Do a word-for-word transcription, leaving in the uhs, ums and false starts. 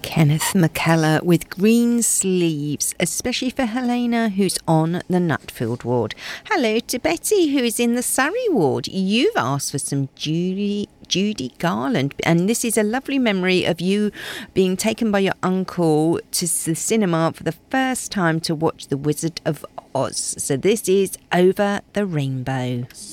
Kenneth McKellar with Green Sleeves, especially for Helena, who's on the Nutfield ward. Hello to Betty, who's in the Surrey ward. You've asked for some Judy Judy Garland, and this is a lovely memory of you being taken by your uncle to the cinema for the first time to watch The Wizard of Oz. So this is Over the Rainbow.